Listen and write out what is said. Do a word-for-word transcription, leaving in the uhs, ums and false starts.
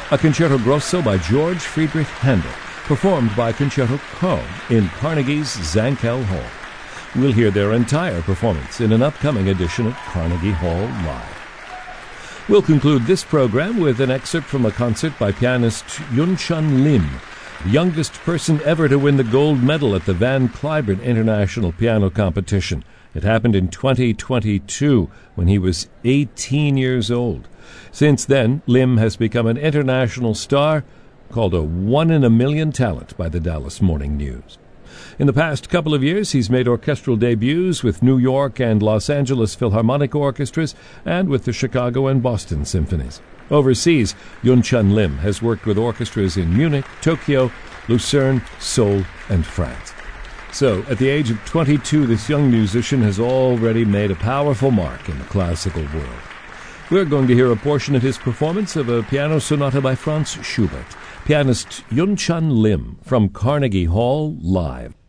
a concerto grosso by George Friedrich Handel, performed by Concerto Co. in Carnegie's Zankel Hall. We'll hear their entire performance in an upcoming edition of Carnegie Hall Live. We'll conclude this program with an excerpt from a concert by pianist Yun-Chun Lim, the youngest person ever to win the gold medal at the Van Cliburn International Piano Competition. It happened in twenty twenty-two when he was eighteen years old. Since then, Lim has become an international star, called a one-in-a-million talent by the Dallas Morning News. In the past couple of years, he's made orchestral debuts with New York and Los Angeles Philharmonic Orchestras and with the Chicago and Boston Symphonies. Overseas, Yun-Chun Lim has worked with orchestras in Munich, Tokyo, Lucerne, Seoul, and France. So, at the age of twenty-two, this young musician has already made a powerful mark in the classical world. We're going to hear a portion of his performance of a piano sonata by Franz Schubert. Pianist Yun-Chun Lim from Carnegie Hall Live.